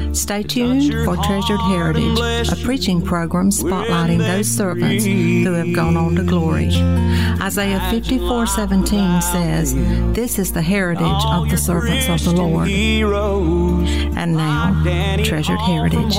Stay tuned for Treasured Heritage, a preaching program spotlighting those servants who have gone on to glory. Isaiah 54:17 says, "This is the heritage of the servants of the Lord." And now, Treasured Heritage.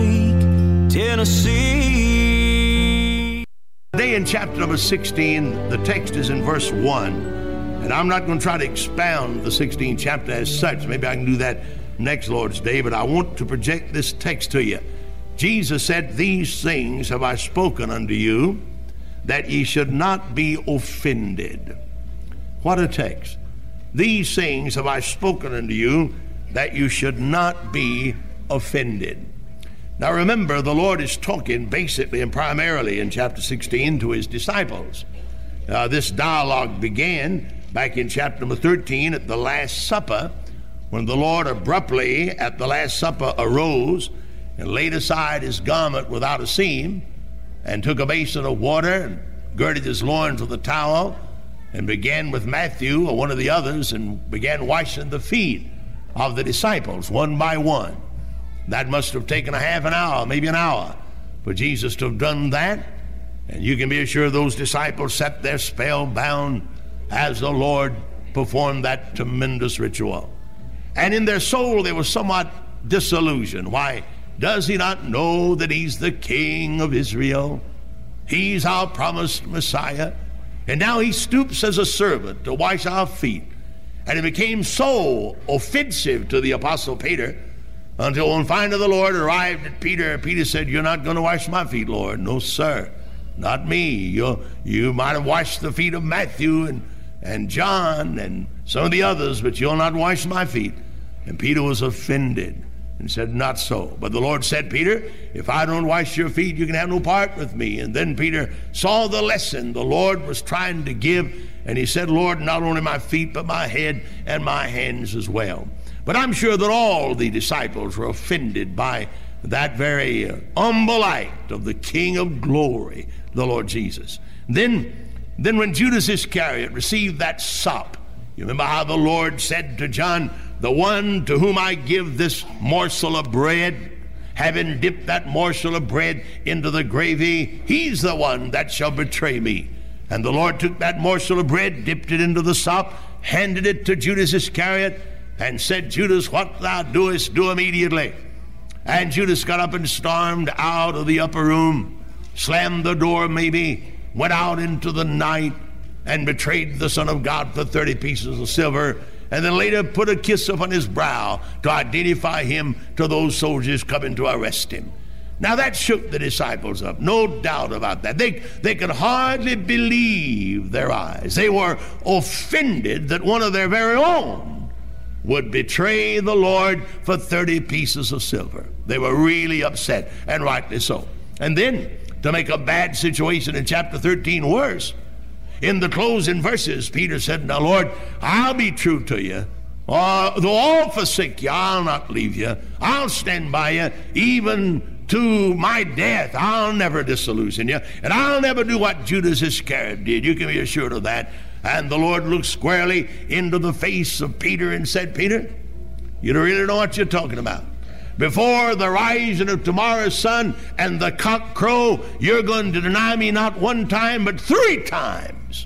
Tennessee. Today in chapter number 16, the text is in verse 1. And I'm not going to try to expound the 16th chapter as such. Maybe I can do that next Lord's Day, but I want to project this text to you. Jesus said, "These things have I spoken unto you, that ye should not be offended." What a text. "These things have I spoken unto you, that you should not be offended." Now remember, the Lord is talking basically and primarily in chapter 16 to his disciples. This dialogue began back in chapter number 13 at the Last Supper, when the Lord abruptly at the Last Supper arose and laid aside his garment without a seam and took a basin of water and girded his loins with a towel and began with Matthew or one of the others and began washing the feet of the disciples one by one. That must have taken a half an hour, maybe an hour, for Jesus to have done that. And you can be assured those disciples sat there spellbound as the Lord performed that tremendous ritual. And in their soul they were somewhat disillusioned. Why? Does he not know that he's the King of Israel? He's our promised Messiah. And now he stoops as a servant to wash our feet. And it became so offensive to the Apostle Peter until when finally the Lord arrived at Peter, Peter said, "You're not going to wash my feet, Lord." "No, sir, not me. You might have washed the feet of Matthew and John and some of the others, but you'll not wash my feet." And Peter was offended and said, "Not so." But the Lord said, "Peter, if I don't wash your feet, you can have no part with me." And then Peter saw the lesson the Lord was trying to give, and he said, "Lord, not only my feet, but my head and my hands as well." But I'm sure that all the disciples were offended by that very humble act of the King of Glory, the Lord Jesus. Then when Judas Iscariot received that sop, you remember how the Lord said to John, "The one to whom I give this morsel of bread, having dipped that morsel of bread into the gravy, he's the one that shall betray me." And the Lord took that morsel of bread, dipped it into the sop, handed it to Judas Iscariot, and said, "Judas, what thou doest, do immediately." And Judas got up and stormed out of the upper room, slammed the door maybe, went out into the night, and betrayed the Son of God for 30 pieces of silver, and then later put a kiss upon his brow to identify him to those soldiers coming to arrest him. Now that shook the disciples up, no doubt about that. They could hardly believe their eyes. They were offended that one of their very own would betray the Lord for 30 pieces of silver. They were really upset, and rightly so. And then, to make a bad situation in chapter 13 worse, in the closing verses, Peter said, "Now, Lord, I'll be true to you. Though all forsake you, I'll not leave you. I'll stand by you, even to my death. I'll never disillusion you, and I'll never do what Judas Iscariot did." You can be assured of that. And the Lord looked squarely into the face of Peter and said, "Peter, you don't really know what you're talking about. Before the rising of tomorrow's sun and the cock crow, you're going to deny me not one time, but 3 times.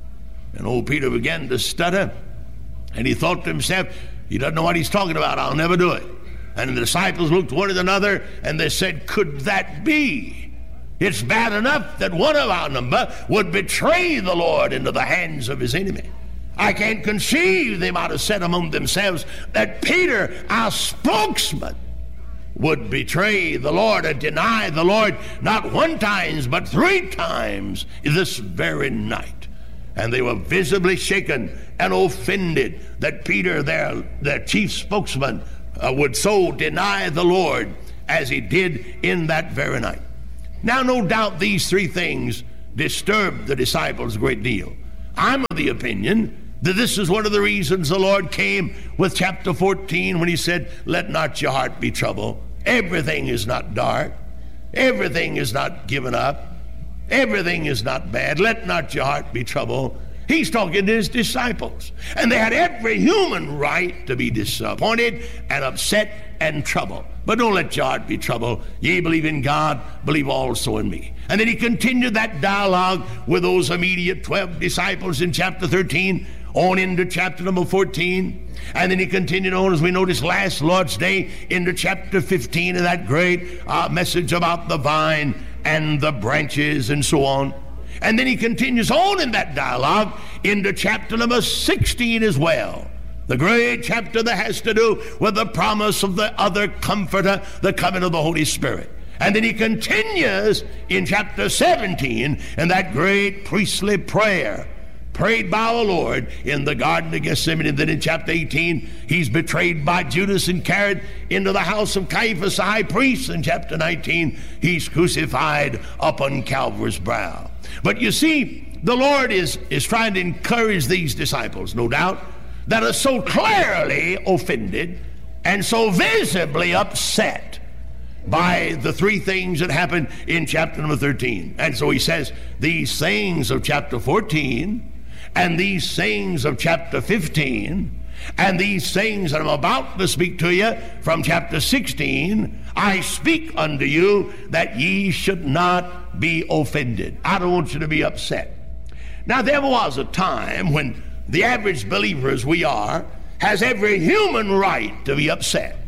And old Peter began to stutter, and he thought to himself, he doesn't know what he's talking about. I'll never do it. And the disciples looked one at another, and they said, "Could that be? It's bad enough that one of our number would betray the Lord into the hands of his enemy. I can't conceive," they might have said among themselves, "that Peter, our spokesman, would betray the Lord and deny the Lord not 1 time, but 3 times this very night." And they were visibly shaken and offended that Peter, their chief spokesman, would so deny the Lord as he did in that very night. Now, no doubt these 3 things disturbed the disciples a great deal. I'm of the opinion that this is one of the reasons the Lord came with chapter 14 when he said, "Let not your heart be troubled." Everything is not dark. Everything is not given up. Everything is not bad. Let not your heart be troubled. He's talking to his disciples. And they had every human right to be disappointed and upset and troubled. But don't let your heart be troubled. Ye believe in God, believe also in me. And then he continued that dialogue with those immediate 12 disciples in chapter 13 on into chapter number 14. And then he continued on, as we noticed last Lord's Day, into chapter 15 of that great message about the vine and the branches and so on. And then he continues on in that dialogue into chapter number 16 as well. The great chapter that has to do with the promise of the other comforter, the coming of the Holy Spirit. And then he continues in chapter 17 in that great priestly prayer prayed by our Lord in the Garden of Gethsemane. And then in chapter 18, he's betrayed by Judas and carried into the house of Caiaphas, the high priest. In chapter 19, he's crucified upon Calvary's brow. But you see, the Lord is trying to encourage these disciples, no doubt, that are so clearly offended and so visibly upset by the three things that happened in chapter number 13. And so he says, these things of chapter 14 and these things of chapter 15 and these things that I'm about to speak to you from chapter 16, I speak unto you that ye should not be offended. I don't want you to be upset. Now, there was a time when the average believer, as we are, has every human right to be upset.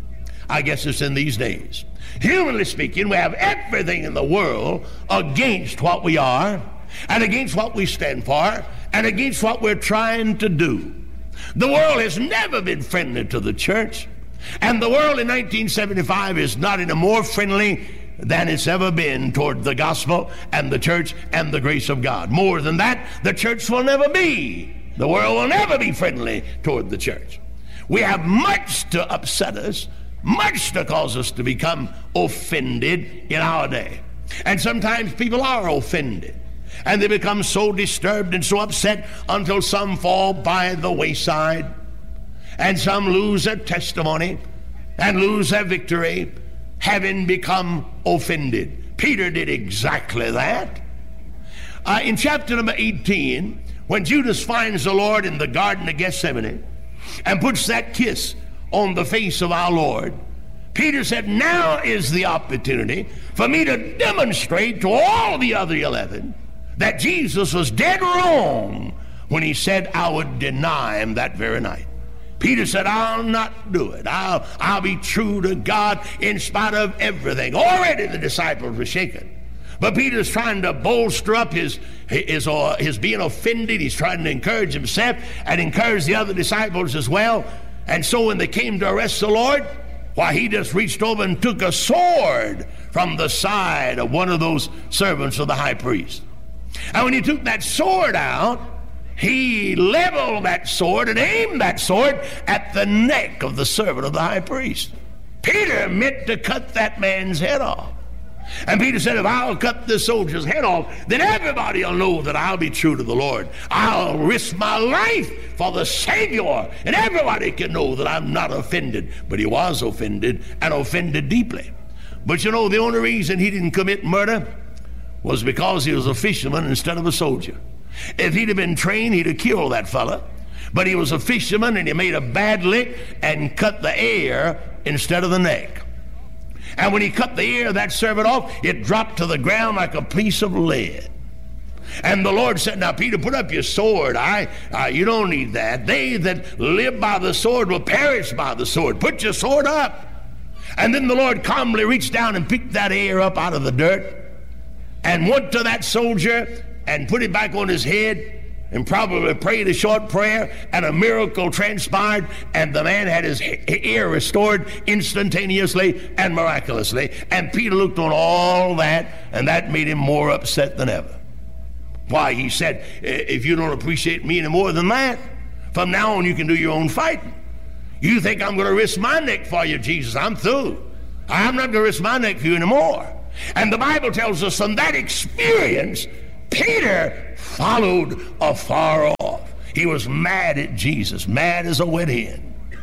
I guess it's in these days. Humanly speaking, we have everything in the world against what we are and against what we stand for and against what we're trying to do. The world has never been friendly to the church, and the world in 1975 is not any more friendly than it's ever been toward the gospel and the church and the grace of God. More than that, the church will never be. The world will never be friendly toward the church. We have much to upset us, much to cause us to become offended in our day. And sometimes people are offended, and they become so disturbed and so upset until some fall by the wayside, and some lose their testimony and lose their victory, having become offended. Peter did exactly that. In chapter number 18, when Judas finds the Lord in the Garden of Gethsemane and puts that kiss on the face of our Lord, Peter said, now is the opportunity for me to demonstrate to all the other 11 that Jesus was dead wrong when he said I would deny him that very night. Peter said, I'll not do it. I'll be true to God in spite of everything. Already the disciples were shaken. But Peter's trying to bolster up his being offended. He's trying to encourage himself and encourage the other disciples as well. And so when they came to arrest the Lord, why, he just reached over and took a sword from the side of one of those servants of the high priest. And when he took that sword out, he leveled that sword and aimed that sword at the neck of the servant of the high priest. Peter meant to cut that man's head off. And Peter said, if I'll cut this soldier's head off, then everybody will know that I'll be true to the Lord. I'll risk my life for the Savior, and everybody can know that I'm not offended. But he was offended, and offended deeply. But you know, the only reason he didn't commit murder was because he was a fisherman instead of a soldier. If he'd have been trained, he'd have killed that fella. But he was a fisherman, and he made a bad lick and cut the ear instead of the neck. And when he cut the ear of that servant off, it dropped to the ground like a piece of lead. And the Lord said, now, Peter, put up your sword. You don't need that. They that live by the sword will perish by the sword. Put your sword up. And then the Lord calmly reached down and picked that ear up out of the dirt and went to that soldier and put it back on his head and probably prayed a short prayer, and a miracle transpired, and the man had his ear restored instantaneously and miraculously. And Peter looked on all that, and that made him more upset than ever. Why, he said, if you don't appreciate me any more than that, from now on you can do your own fighting. You think I'm going to risk my neck for you, Jesus? I'm through. I'm not going to risk my neck for you anymore. And the Bible tells us from that experience, Peter followed afar off. He was mad at Jesus, mad as a wet hen.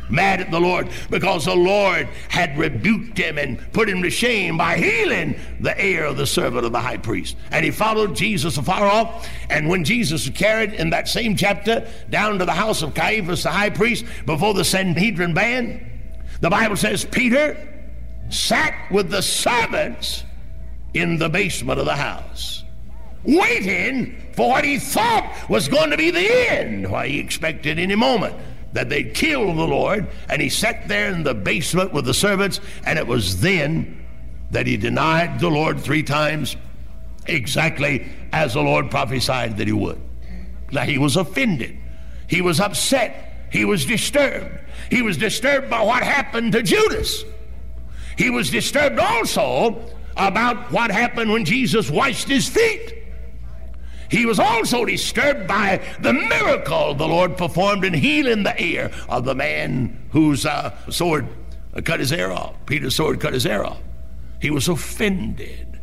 mad at the Lord because the Lord had rebuked him and put him to shame by healing the ear of the servant of the high priest. And he followed Jesus afar off, and when Jesus was carried in that same chapter down to the house of Caiaphas the high priest before the Sanhedrin band, the Bible says Peter sat with the servants in the basement of the house, waiting for what he thought was going to be the end. Why, he expected any moment that they'd kill the Lord, and he sat there in the basement with the servants, and it was then that he denied the Lord 3 times, exactly as the Lord prophesied that he would. Now, he was offended. He was upset. He was disturbed. He was disturbed by what happened to Judas. He was disturbed also about what happened when Jesus washed his feet. He was also disturbed by the miracle the Lord performed in healing the ear of the man whose sword cut his ear off. Peter's sword cut his ear off. He was offended,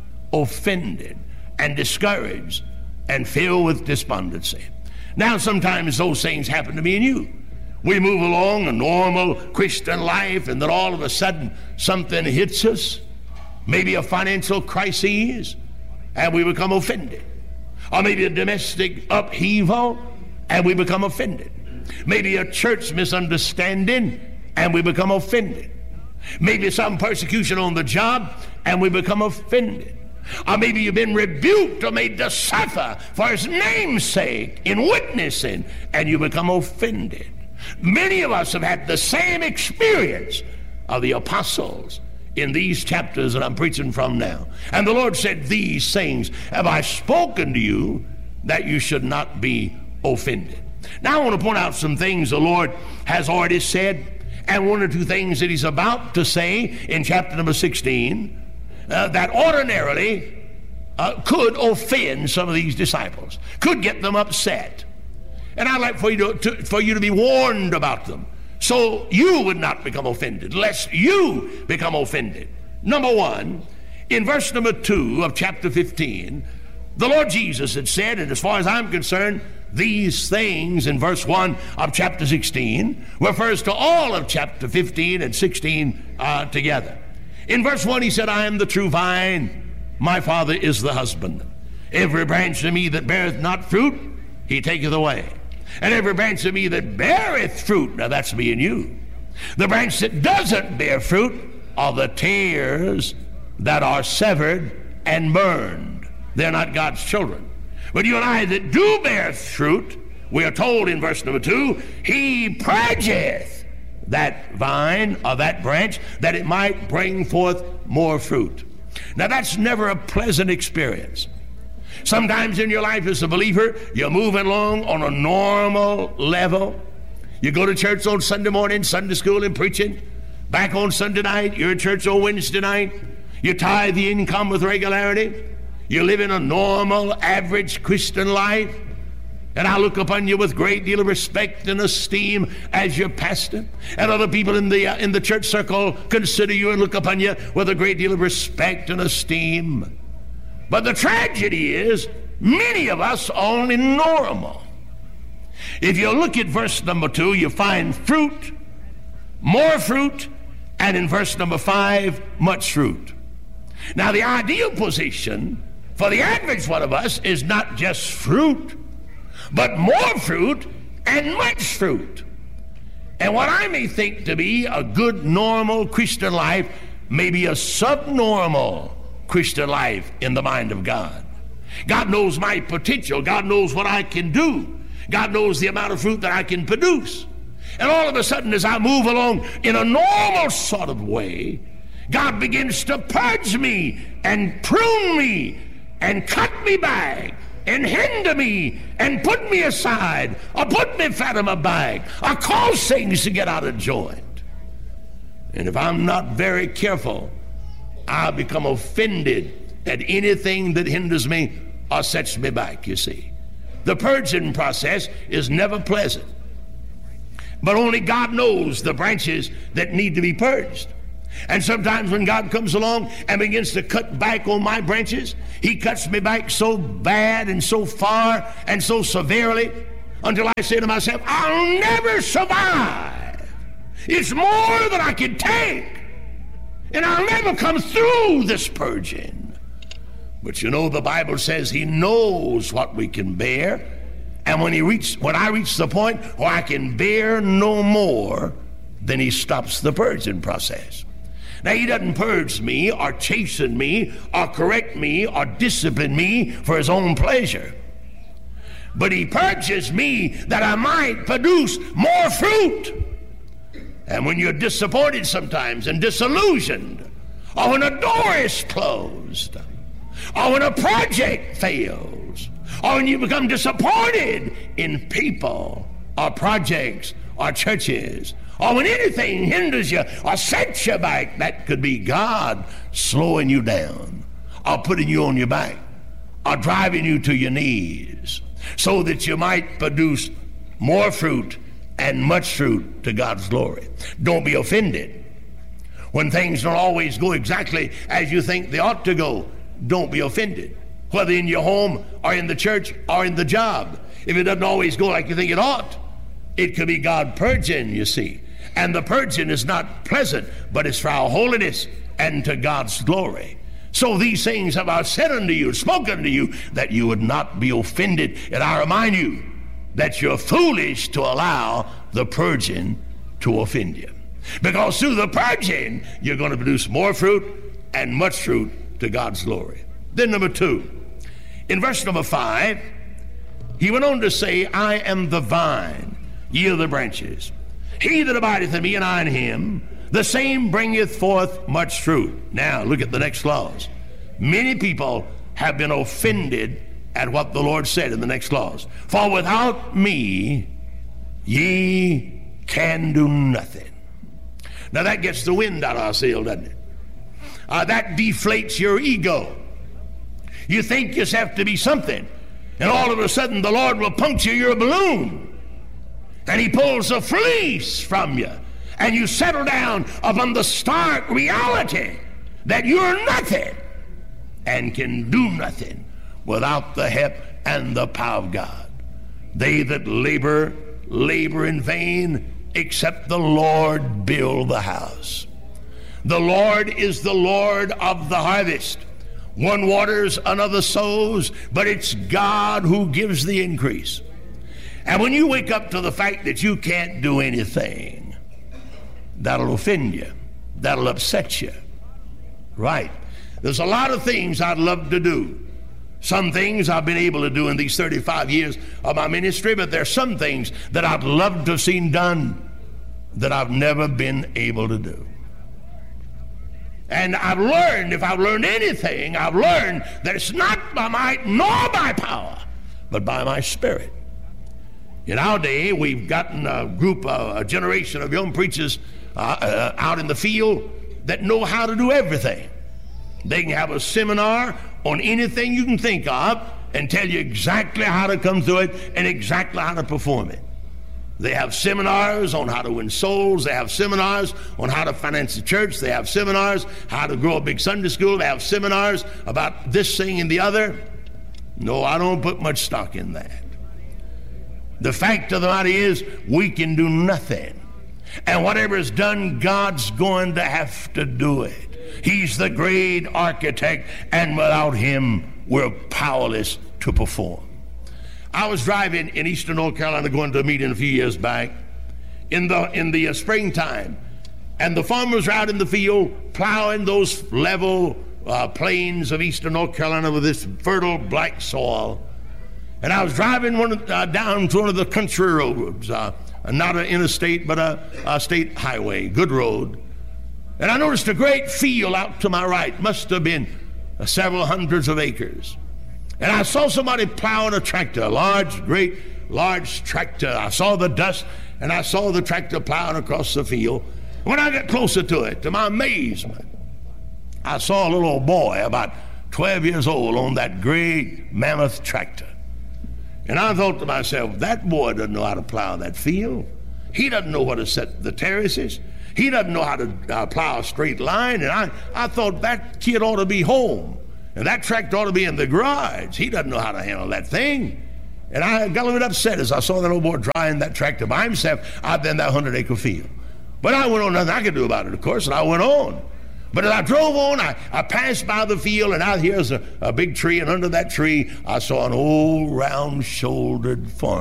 and discouraged, and filled with despondency. Now, sometimes those things happen to me and you. We move along a normal Christian life, and then all of a sudden something hits us, maybe a financial crisis, and we become offended. Or maybe a domestic upheaval, and we become offended. Maybe a church misunderstanding, and we become offended. Maybe some persecution on the job, and we become offended. Or maybe you've been rebuked or made to suffer for his name's sake in witnessing, and you become offended. Many of us have had the same experience of the apostles in these chapters that I'm preaching from now. And the Lord said, these things have I spoken to you, that you should not be offended. Now I want to point out some things the Lord has already said, and 1 or 2 things that he's about to say in chapter number 16 that ordinarily could offend some of these disciples, could get them upset. And I'd like for you to be warned about them, so you would not become offended, lest you become offended. Number 1, in verse number 2 of chapter 15, the Lord Jesus had said, and as far as I'm concerned, these things in verse 1 of chapter 16 refers to all of chapter 15 and 16 together. In verse 1 he said, I am the true vine, my Father is the husbandman. Every branch of me that beareth not fruit, he taketh away. And every branch of me that beareth fruit, now that's me and you. The branch that doesn't bear fruit are the tares that are severed and burned. They're not God's children. But you and I that do bear fruit, we are told in verse number 2, he purgeth that vine or that branch that it might bring forth more fruit. Now that's never a pleasant experience. Sometimes in your life as a believer, you're moving along on a normal level. You go to church on Sunday morning, Sunday school and preaching. Back on Sunday night, you're at church on Wednesday night. You tithe the income with regularity. You live in a normal, average Christian life. And I look upon you with great deal of respect and esteem as your pastor. And other people in the church circle consider you and look upon you with a great deal of respect and esteem. But the tragedy is, many of us are only normal. If you look at verse number 2, you find fruit, more fruit, and in verse number 5, much fruit. Now the ideal position for the average one of us is not just fruit, but more fruit and much fruit. And what I may think to be a good, normal Christian life may be a subnormal Christian life in the mind of God. God knows my potential. God knows what I can do. God knows the amount of fruit that I can produce. And all of a sudden, as I move along in a normal sort of way, God begins to purge me and prune me and cut me back and hinder me and put me aside or put me fat in my bag or cause things to get out of joint. And if I'm not very careful, I'll become offended at anything that hinders me or sets me back, you see. The purging process is never pleasant. But only God knows the branches that need to be purged. And sometimes when God comes along and begins to cut back on my branches, he cuts me back so bad and so far and so severely until I say to myself, I'll never survive It's more than I can take. And I'll never come through this purging. But you know, the Bible says he knows what we can bear. And when I reach the point where I can bear no more, then he stops the purging process. Now, he doesn't purge me or chasten me or correct me or discipline me for his own pleasure. But he purges me that I might produce more fruit. And when you're disappointed sometimes and disillusioned, or when a door is closed, or when a project fails, or when you become disappointed in people or projects or churches, or when anything hinders you or sets you back, that could be God slowing you down or putting you on your back or driving you to your knees so that you might produce more fruit and much fruit to God's glory. Don't be offended when things don't always go exactly as you think they ought to go. Don't be offended, whether in your home or in the church or in the job. If it doesn't always go like you think it ought, it could be God purging, you see. And the purging is not pleasant, but it's for our holiness and to God's glory. So these things have I said unto you, spoken unto you, that you would not be offended. And I remind you that you're foolish to allow the purging to offend you. Because through the purging, you're going to produce more fruit and much fruit to God's glory. Then number 2, in verse number 5, he went on to say, I am the vine, ye are the branches. He that abideth in me and I in him, the same bringeth forth much fruit. Now look at the next clause. Many people have been offended at what the Lord said in the next clause. For without me ye can do nothing. Now that gets the wind out of our sail, doesn't it? That deflates your ego. You think yourself to be something, and all of a sudden the Lord will puncture your balloon, and he pulls a fleece from you, and you settle down upon the stark reality that you're nothing and can do nothing without the help and the power of God. They that labor, labor in vain, except the Lord build the house. The Lord is the Lord of the harvest. One waters, another sows, but it's God who gives the increase. And when you wake up to the fact that you can't do anything, that'll offend you. That'll upset you. Right. There's a lot of things I'd love to do. Some things I've been able to do in these 35 years of my ministry, but there's some things that I'd love to have seen done that I've never been able to do. And I've learned, if I've learned anything, I've learned that it's not by might nor by power, but by my Spirit. In our day, we've gotten a generation of young preachers out in the field that know how to do everything. They can have a seminar on anything you can think of and tell you exactly how to come through it and exactly how to perform it. They have seminars on how to win souls. They have seminars on how to finance the church. They have seminars how to grow a big Sunday school. They have seminars about this thing and the other. No, I don't put much stock in that. The fact of the matter is, we can do nothing. And whatever is done, God's going to have to do it. He's the great architect, and without him, we're powerless to perform. I was driving in eastern North Carolina going to a meeting a few years back in the springtime, and the farmers were out in the field plowing those level plains of eastern North Carolina with this fertile black soil. And I was driving down to one of the country roads, not an interstate, but a state highway, good road. And I noticed a great field out to my right, must have been several hundreds of acres. And I saw somebody plowing a tractor, a large tractor. I saw the dust, and I saw the tractor plowing across the field. When I got closer to it, to my amazement, I saw a little old boy about 12 years old on that great mammoth tractor. And I thought to myself, that boy doesn't know how to plow that field. He doesn't know how to set the terraces. He doesn't know how to plow a straight line. And I thought that kid ought to be home. And that tractor ought to be in the garage. He doesn't know how to handle that thing. And I got a little bit upset as I saw that old boy driving that tractor by himself out there in that 100-acre field. But I went on, nothing I could do about it, of course, and I went on. But as I drove on, I passed by the field, and out here's a big tree, and under that tree I saw an old round-shouldered farmer.